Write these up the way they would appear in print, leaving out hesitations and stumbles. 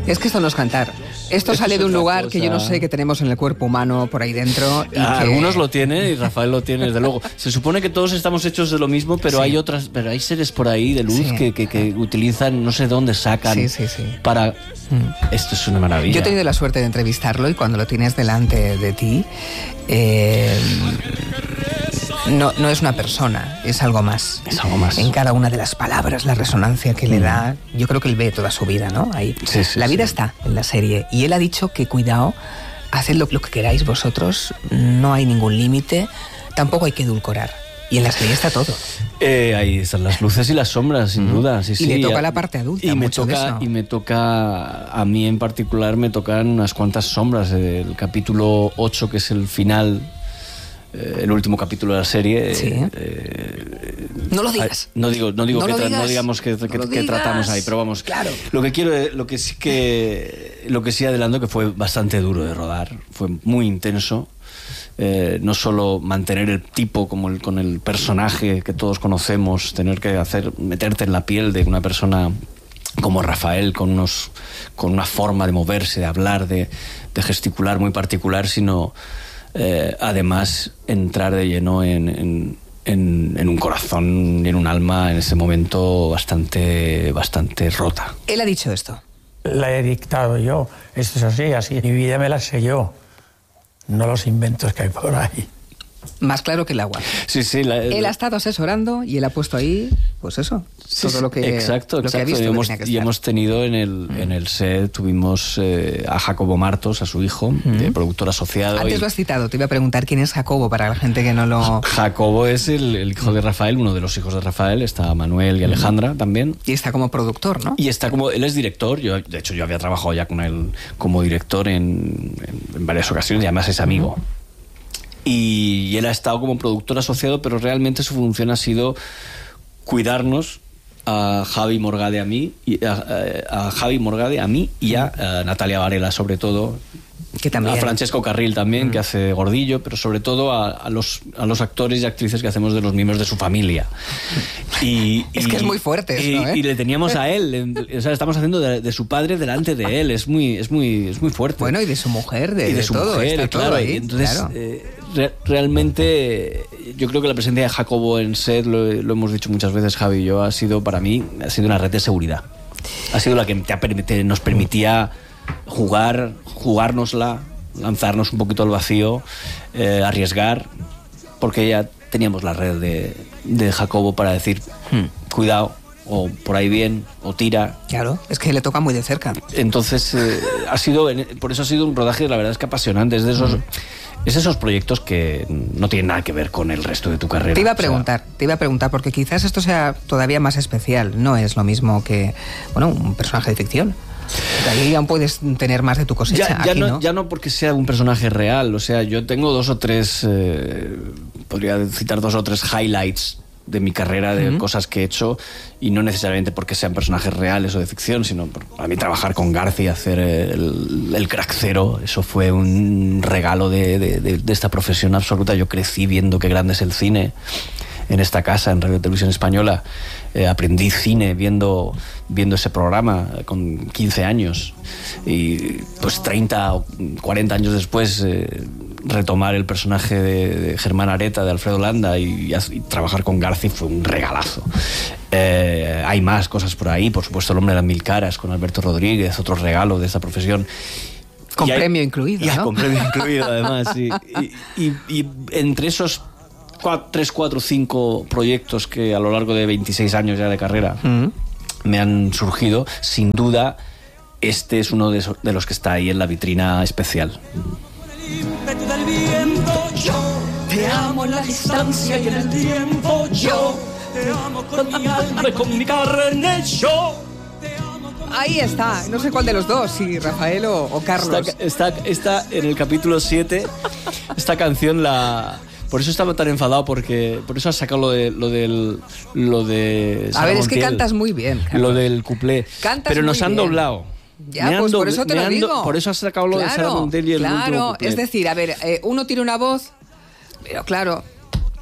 Es que esto no es cantar. Esto sale de un lugar que yo no sé que tenemos en el cuerpo humano por ahí dentro. Y Algunos lo tienen y Rafael lo tiene, desde luego. Se supone que todos estamos hechos de lo mismo, pero hay seres por ahí de luz que utilizan, no sé dónde sacan para... Esto es una maravilla. Yo he tenido la suerte de entrevistarlo y cuando lo tienes delante de ti, no es una persona, es algo más. Es algo más. En cada una de las palabras, la resonancia que le da, yo creo que él ve toda su vida, ¿no? Ahí. La vida está en la serie y él ha dicho que cuidado, haced lo que queráis vosotros, no hay ningún límite, tampoco hay que edulcorar. Y en la serie está todo. Ahí están las luces y las sombras, sin duda. Sí, y le toca la parte adulta. Y me toca, a mí en particular, me tocan unas cuantas sombras. El capítulo 8, que es el final, el último capítulo de la serie. No lo digas. No digamos que tratamos ahí, pero vamos. Claro. Lo que sí adelanto, que fue bastante duro de rodar, fue muy intenso. No solo mantener el tipo con el personaje que todos conocemos, tener que meterte en la piel de una persona como Rafael, con una forma de moverse, de hablar, de gesticular muy particular, sino además entrar de lleno en un corazón y en un alma en ese momento bastante rota. Él ha dicho esto. La he dictado yo, esto es así. Mi vida me la sé yo. No los inventos que hay por ahí. Más claro que el agua. Sí. Él ha estado asesorando y él ha puesto ahí, pues eso, todo lo que, exacto. Que ha visto. Y hemos tenido en el set, tuvimos a Jacobo Martos, a su hijo, de productor asociado. Antes lo has citado, te iba a preguntar quién es Jacobo, para la gente que no lo... Jacobo es el hijo de Rafael, uno de los hijos de Rafael, está Manuel y Alejandra también. Y está como productor, ¿no? Y está él es director, de hecho yo había trabajado ya con él como director en varias ocasiones, y además es amigo. Y él ha estado como productor asociado, pero realmente su función ha sido cuidarnos a Javi Morgade a mí y a Natalia Varela, sobre todo, que también. A Francesco Carril también, que hace Gordillo, pero sobre todo a los actores y actrices que hacemos de los miembros de su familia. Es que es muy fuerte eso, ¿eh? Y le teníamos a él, o sea, estamos haciendo de su padre delante de él, es muy fuerte. Bueno, y de su mujer, de su todo, mujer, está claro. todo ahí. Entonces, claro. Realmente, yo creo que la presencia de Jacobo en set, lo hemos dicho muchas veces, Javi y yo, ha sido una red de seguridad. Ha sido la que nos permitía jugárnosla, lanzarnos un poquito al vacío, arriesgar, porque ya teníamos la red de Jacobo para decir, cuidado, o por ahí bien, o tira. Claro, es que le toca muy de cerca. Entonces, por eso ha sido un rodaje, la verdad es que apasionante. Es de esos proyectos que no tienen nada que ver con el resto de tu carrera. Te iba a preguntar, porque quizás esto sea todavía más especial. No es lo mismo que, un personaje de ficción. Ahí aún puedes tener más de tu cosecha. Ya no porque sea un personaje real. O sea, yo tengo podría citar 2 o 3 highlights de mi carrera, de cosas que he hecho, y no necesariamente porque sean personajes reales o de ficción, sino a mí trabajar con Garci y hacer el Crack Zero, eso fue un regalo de esta profesión absoluta. Yo crecí viendo qué grande es el cine en esta casa, en Radio Televisión Española. Aprendí cine viendo ese programa con 15 años, y pues 30 o 40 años después retomar el personaje de Germán Areta, de Alfredo Landa, y trabajar con Garci fue un regalazo. Hay más cosas por ahí, por supuesto El hombre de las mil caras con Alberto Rodríguez, otro regalo de esta profesión. Con premio incluido, ¿no? Con premio incluido, además, sí. Y entre esos 3, 4, 5 proyectos que a lo largo de 26 años ya de carrera me han surgido, sin duda este es uno de los que está ahí en la vitrina especial. Del viento, yo te amo en la distancia y en el tiempo, yo te amo con mi alma y con mi carne, yo te amo con... Ahí está, no sé cuál de los dos, si Rafael o Carlos. Está en el capítulo 7, esta canción por eso estaba tan enfadado, porque por eso has sacado lo de a ver, es que cantas muy bien, Carlos. Lo del cuplé. Cantas pero nos muy han bien. doblado. Ya, pues por eso te lo digo. Por eso has sacado lo de Sara Montiel y el último cuplé. Es decir, a ver, uno tiene una voz, pero claro,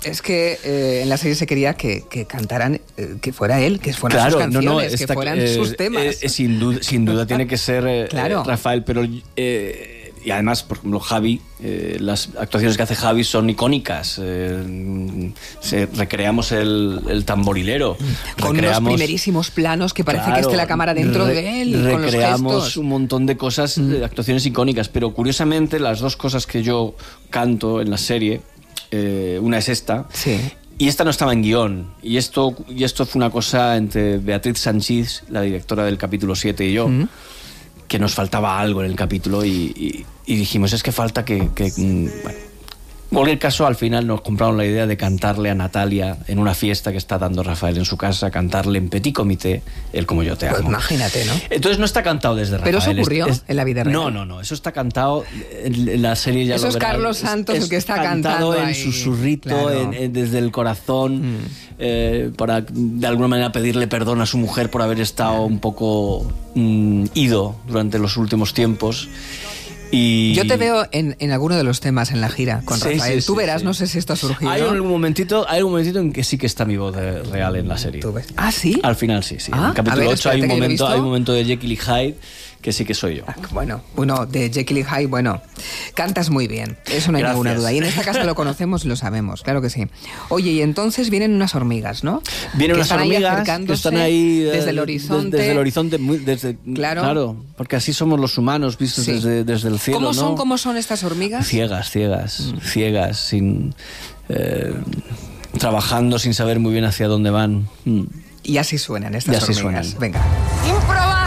Es que en la serie se quería que cantaran, que fuera él, que fueran sus canciones, que fueran sus temas. Sin duda tiene que ser claro. Rafael, pero... y además, por ejemplo, Javi, las actuaciones que hace Javi son icónicas. Recreamos el tamborilero. Con unos primerísimos planos que parece que esté la cámara dentro de él. Con los gestos. Un montón de cosas, de actuaciones icónicas. Pero curiosamente, las dos cosas que yo canto en la serie, una es esta. Sí. Y esta no estaba en guión. Y esto fue una cosa entre Beatriz Sanchís, la directora del capítulo 7, y yo. Que nos faltaba algo en el capítulo y dijimos, es que falta que bueno. En cualquier caso, al final nos compraron la idea de cantarle a Natalia en una fiesta que está dando Rafael en su casa, cantarle en petit comité, El como yo te amo. Pues imagínate, ¿no? Entonces no está cantado desde Rafael. Pero eso ocurrió en la vida real. No, eso está cantado en la serie, ya eso lo verás. Es Carlos Santos el que está cantando en ahí. susurrito, claro. Desde el corazón, para de alguna manera pedirle perdón a su mujer por haber estado un poco ido durante los últimos tiempos. Y... Yo te veo en alguno de los temas en la gira con Rafael. Tú verás, no sé si esto ha surgido. Hay un momentito en que sí que está mi voz real en la serie. ¿Tú ves? ¿Ah, sí? Al final sí. En el capítulo 8 hay un momento de Jekyll y Hyde que sí que soy yo. Bueno, de Jekyll y Hyde, cantas muy bien, eso no hay ninguna duda. Y en esta casa lo conocemos y lo sabemos, claro que sí. Oye, y entonces vienen unas hormigas, ¿no? Vienen unas hormigas que están ahí desde el horizonte. Desde el horizonte, claro, porque así somos los humanos, vistos desde el cielo. ¿Cómo son estas hormigas? Ciegas, sin trabajando sin saber muy bien hacia dónde van. Y así suenan estas hormigas. Suenan. Venga. ¡Improba!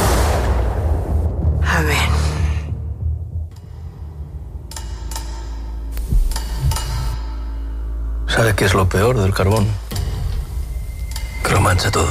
A ver. ¿Sabe qué es lo peor del carbón? Que lo mancha todo.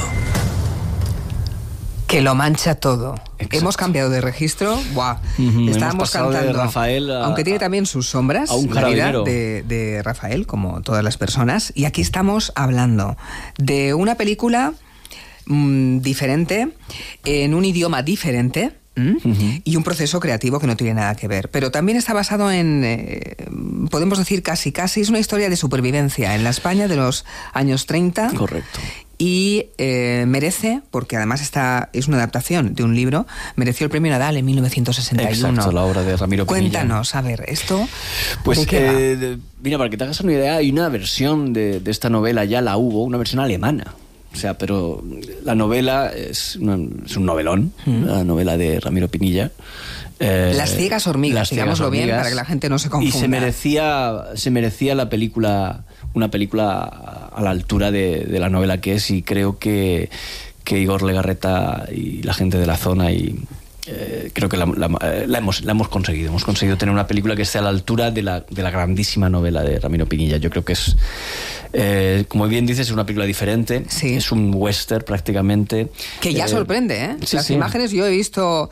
Que lo mancha todo. Exacto. Hemos cambiado de registro. ¡Buah! Estábamos cantando de Rafael aunque tiene también sus sombras, a un la vida carabinero de Rafael, como todas las personas. Y aquí estamos hablando de una película diferente, en un idioma diferente. Y un proceso creativo que no tiene nada que ver. Pero también está basado en, podemos decir casi, es una historia de supervivencia en la España de los años 30. Correcto. Y merece, porque además es una adaptación de un libro, mereció el premio Nadal en 1961. Exacto, la obra de Ramiro Pinilla. Cuéntanos, a ver, esto... Pues, ¿de qué va? Mira, para que te hagas una idea, hay una versión de esta novela, ya la hubo, una versión alemana. O sea, pero la novela es un novelón, la novela de Ramiro Pinilla. Las ciegas hormigas, digámoslo bien, para que la gente no se confunda. Y se merecía la película, una película a la altura de la novela que es, y creo que Igor Legarreta y la gente de la zona creo que la hemos conseguido. Hemos conseguido tener una película que esté a la altura de la grandísima novela de Ramiro Pinilla. Yo creo que es, como bien dices, es una película diferente. Sí. Es un western prácticamente. Que ya sorprende, ¿eh? Sí, Las imágenes yo he visto...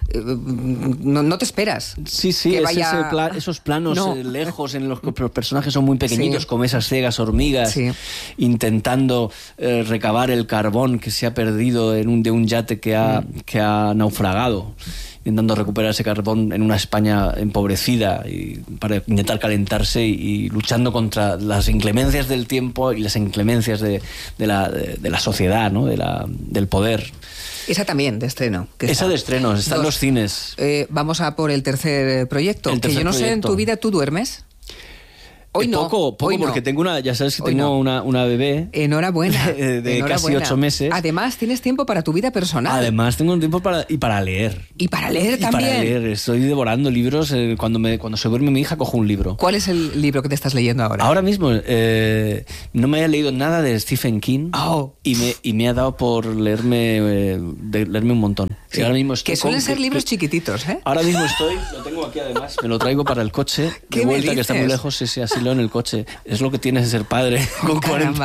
No te esperas. Sí, que vaya... esos planos lejos en los que los personajes son muy pequeñitos, como esas ciegas hormigas, intentando recabar el carbón que se ha perdido de un yate que ha naufragado, intentando recuperar ese carbón en una España empobrecida y para intentar calentarse y luchando contra las inclemencias del tiempo y las inclemencias de la sociedad, ¿no? del poder. Esa también, de estreno. Esa de estreno, está en los cines. Vamos a por el tercer proyecto. Que yo no sé, en tu vida, ¿tú duermes? Hoy no. Poco, porque tengo ya sabes que tengo una bebé. Enhorabuena. de casi 8 meses. Además, tienes tiempo para tu vida personal. Además, tengo un tiempo para leer. Y para leer también. Para leer. Estoy devorando libros. Cuando se duerme mi hija, cojo un libro. ¿Cuál es el libro que te estás leyendo ahora? Ahora mismo, no me había leído nada de Stephen King. Oh. Y me ha dado por leerme un montón. Sí. Ahora mismo que suelen ser libros chiquititos, ¿eh? Ahora mismo lo tengo aquí además, me lo traigo para el coche. ¿Qué me dices? Que está muy lejos, así en el coche. Es lo que tienes de ser padre con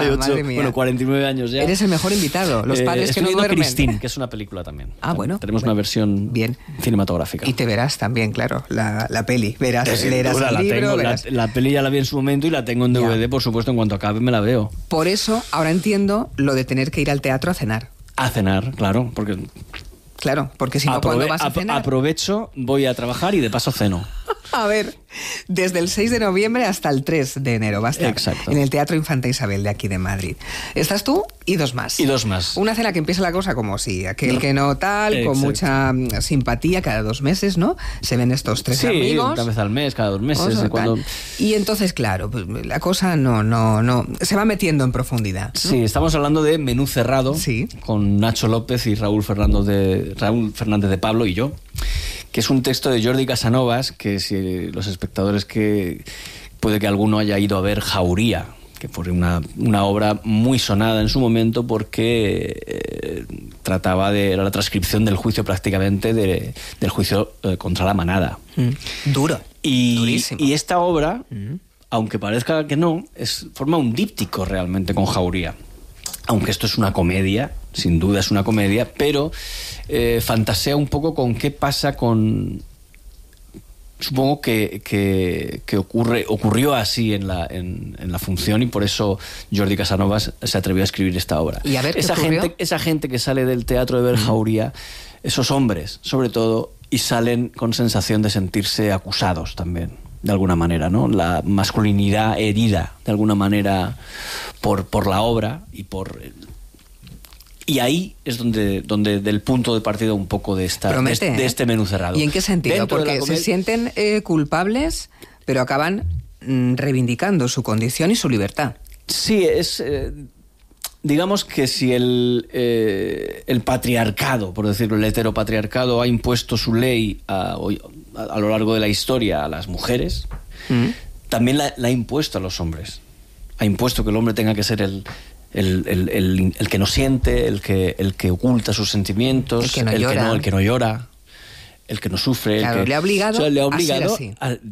49 años ya. Eres el mejor invitado. Los padres que no duermen. Christine, que es una película también. Bueno. Tenemos una versión cinematográfica. Y te verás también, claro, la peli. Leerás el libro. La peli ya la vi en su momento y la tengo en DVD, por supuesto, en cuanto acabe me la veo. Por eso, ahora entiendo lo de tener que ir al teatro a cenar. A cenar, claro, porque... Claro, porque si no, ¿cuándo vas a cenar? Aprovecho, voy a trabajar y de paso ceno. A ver, desde el 6 de noviembre hasta el 3 de enero va a estar. Exacto. En el Teatro Infanta Isabel de aquí de Madrid. Estás tú y dos más. Y dos más. Una cena que empieza la cosa como si aquel que no tal, Exacto. con mucha simpatía, cada 2 meses, ¿no? Se ven estos tres amigos. Una vez al mes, cada 2 meses. Cosa, de cuando... Y entonces, claro, pues, la cosa no se va metiendo en profundidad, ¿no? Sí, estamos hablando de Menú Cerrado, Sí. con Nacho López y Raúl Fernández de Pablo y yo, que es un texto de Jordi Casanovas, que si los espectadores que puede que alguno haya ido a ver Jauría, que fue una obra muy sonada en su momento porque era la transcripción del juicio prácticamente del juicio contra la manada. Duro. Durísimo. Y esta obra, aunque parezca que no, forma un díptico realmente con Jauría. Aunque esto es una comedia, sin duda es una comedia, pero fantasea un poco con qué pasa con... Supongo que ocurrió así en la función, y por eso Jordi Casanovas se atrevió a escribir esta obra. Y a ver, esa gente que sale del teatro de ver Jauría, esos hombres, sobre todo, y salen con sensación de sentirse acusados también, de alguna manera, ¿no? La masculinidad herida, de alguna manera, por la obra y ahí es donde del punto de partida un poco de este Menú Cerrado. ¿Y en qué sentido? Dentro Porque se sienten culpables, pero acaban reivindicando su condición y su libertad. Sí, digamos que si el patriarcado, por decirlo, el heteropatriarcado ha impuesto su ley a lo largo de la historia a las mujeres, también la ha impuesto a los hombres. Ha impuesto que el hombre tenga que ser el que no siente, el que oculta sus sentimientos, el que no llora, el que no sufre. Claro, le ha obligado a ser así.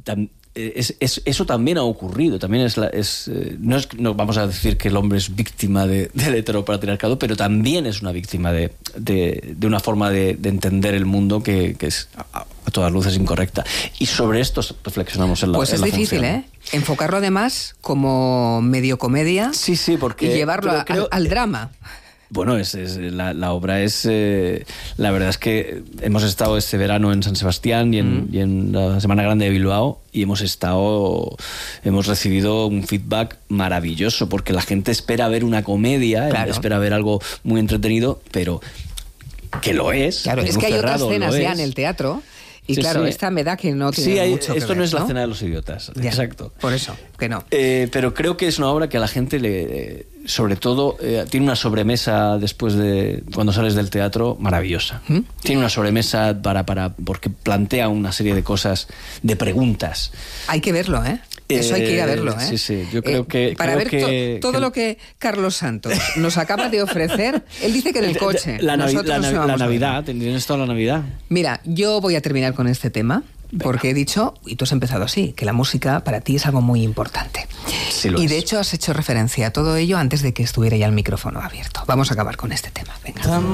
Eso también ha ocurrido. También no vamos a decir que el hombre es víctima del heteropatriarcado, pero también es una víctima de una forma de entender el mundo que es a todas luces incorrecta. Y sobre esto reflexionamos en la función. Pues es difícil, ¿eh? Enfocarlo además como medio comedia. Sí, porque... Y llevarlo al drama. Bueno, la obra es... la verdad es que hemos estado este verano en San Sebastián y en la Semana Grande de Bilbao, y hemos recibido un feedback maravilloso, porque la gente espera ver una comedia, claro. Espera ver algo muy entretenido, pero que lo es. Claro, es que hay otras escenas ya en el teatro. Y sí, claro, esta me da que no tiene mucho que ver. Esto no es la cena de los idiotas, ya, exacto. Por eso, que no. Pero creo que es una obra que a la gente sobre todo, tiene una sobremesa después de cuando sales del teatro maravillosa. Tiene una sobremesa porque plantea una serie de cosas, de preguntas. Hay que verlo, ¿eh? Eso hay que ir a verlo, ¿eh? Sí, yo creo que... Para ver todo lo que Carlos Santos nos acaba de ofrecer, él dice que en el coche. La Navidad, tienes toda la Navidad. Mira, yo voy a terminar con este tema, porque he dicho, y tú has empezado así, que la música para ti es algo muy importante. Sí, lo y es. de hecho has hecho referencia a todo ello antes de que estuviera ya el micrófono abierto. Vamos a acabar con este tema, venga.